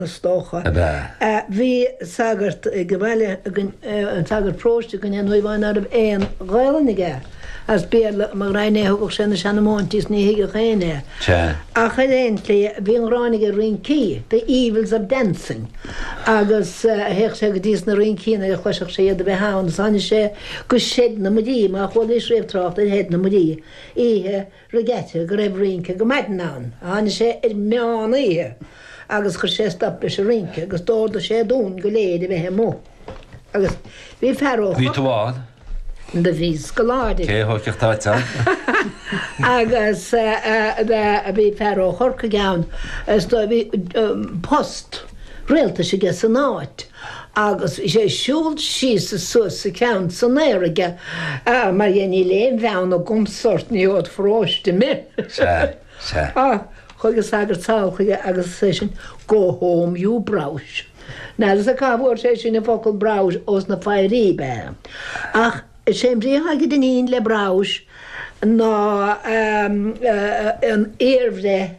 stocha. Bhí sagart gohile an sagart próiste gon an bhhain ar éon gáilige as béal mar rainéthg sinna seanamóntís ní hiige chéine. A chaléonlé bhí an ránige rincí, the evils of dancing. Agus héich sé go dtís na rincína a chuiseach sé a bheith hán, sanna sé go séad na mudí, má chuil is réibhtracht a héad na mudí. Ihe regette go raibh rince go maidnán, hána sé meánna ihe. Agus chu sé stop leis a rince, agus dóda sé dún go léad a bheith mó. Agus bhí feró. Bhí tú bháin? Da bhí scoláide. Cé thuirceach táte? Agus bhí feró chorca geann, as do bhí post réalta sé ge san áit. Agus sé siúil síos sa suas sa ceann san éirige, mar dhéanaí léon bheann ó gomsort ní ód fróiste mi. Chugus agad sáilchaige agus sé sin go home you browse. Nálas a cábhór sé sin na focail browse os na fairí be. Ach sé bríothaige den íon le browse ná an éirmhre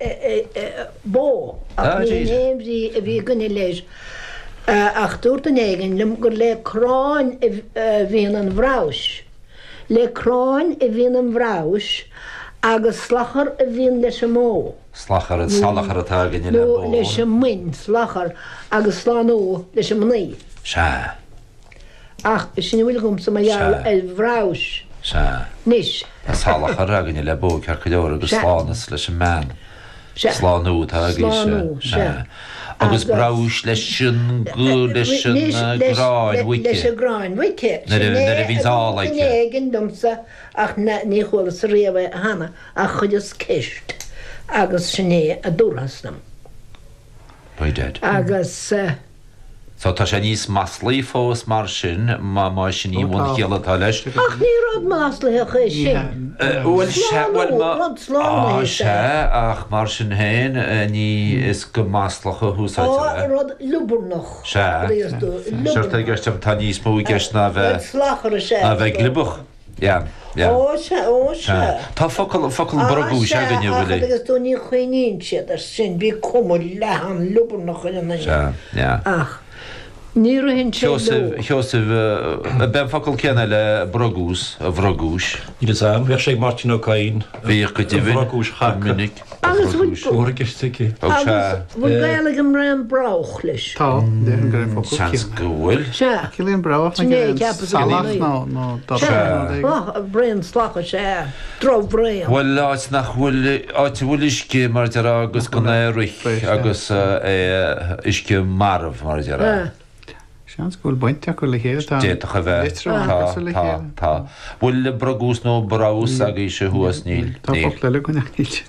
bó. Ach ní éimrí a bhí gunna leis. Ach dúirt an éigean lim gur le cráin bhíon an bhrás. Le cráin a bhíon an bhrás agus slachar a bhíon leis a mó. Slachar a salachar atá gine le bó. Leis a muin slachar agus slánó leis a mnaí. Se. Ach, sin bhfuil gom sa maiall el bhrás. Se. Nis. A salachar a gine le bó cear chuideoir agus slánas leis a man. Slánú tá gise. Agus brás leis sin go leis sin gráin wice. Leis a gráin wice. Na a bhí zálaike. Négin domsa ach ní chólas a réabh hana a chuidas ceist. Agus sinné a dúrhasnam. Baidead. Agus... So tá sé níos maslaí fós mar sin, má sin ní bhain chéalatá leis. Ach ní rud maslaíoch é sin. Bhfuil sé, bhfuil sé, ach mar sin héin ní is go maslacha húsáite. Rud lúburnach. Se. Seirta gceistem tá níos mó gceist na bheith glibuch. Ja. Ó se. Tá focail bragúis a gine bhfuil. Agus tú ní chuoín siad ar sin bí cumú lehan lúburnach in ach. Níor hin Joseph, ben focail ceanna le bragús a bhragúis. Idir sam, bhíoh sé Martin O'Cain. Bhíoh go dtí Bragúis minic. Agus Úrgistiki. bhfuil gaeilagam raibh brách leis. Tá, déan go raibh focail Chans go bhfuil. Se. Cilíonn brách salach nó Brian slacha sé. Drob Brian. Well, áit nach bhfuil isce mar dearrá agus go éirich agus isce marmh mar dearrá. Seans gúil bainte go le chéad Déach a bheith. Tá. Bhfuil le bragús nó brás a í sé thuas níl. Tá le go neachíte.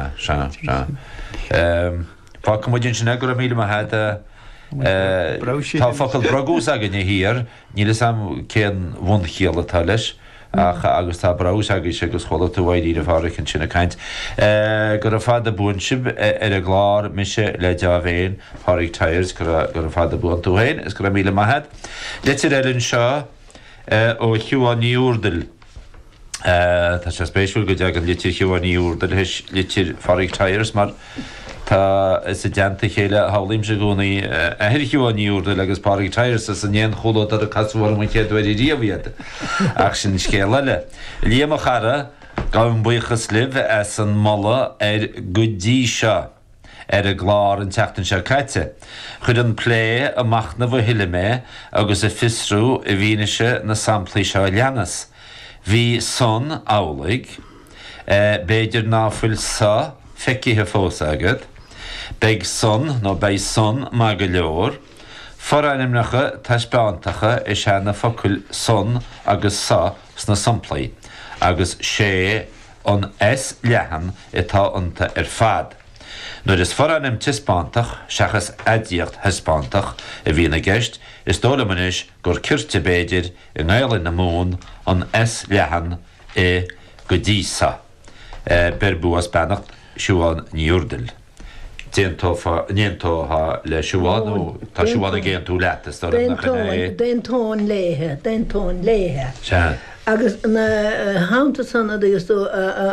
Fá go dtín sin agur a míle head tá focail bragús a gine hir, níle sam céan bhain chéalatá leis. Agus tá brás agus sé agus chola tú bhaid íad a bharicin sinna caint. Gur a fad a búin sib ar a glár mise le deabhéin Pádraig Tyres gur a fad a búin tú hain, is gur a míle maithad. Litir eilinn seo ó Chiúáin Úrdal. Tá sé spéisiúil go deag an litir Chiúáin Úrdal heis litir Pádraig Tyres mar tá is a deanta chéile hálaim se gúnaí a hir Chiúáin Úrdal agus Pádraig Tyres is a néon cholód ar a casúhar mu chéad bhfuir riamhíad. Ach sin scéile le. Líam a chara gáim buchas libh as an molla go dtí seo ar a glár an teachtain se caite. Chud an plé amach na bh hiile mé agus a fisrú a bhíneise na samplaí seo leannas. Bhí son álaigh, béidir náfuil sa feicithe fós agad, beag son nó beidh son má go leor, foránimneacha taispeántacha is se na focail son agus sa sna samplaí, agus sé an lehan itá ionta ar fad. Nuair is foránim tispántach seachas adíocht hispántach a bhína gceist, is dóla manis gur cirte béidir i ngáilin na mún an lehan go dtí sa. Ber buas beannacht Siúáin Úrdal. Níontótha le Siúáin ó tá Siúáin a géan tú letas. Den tón léthe. agus na háanta san agus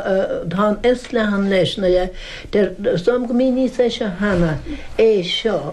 tá isle han leis na der stom gomíní sé se hanna é seo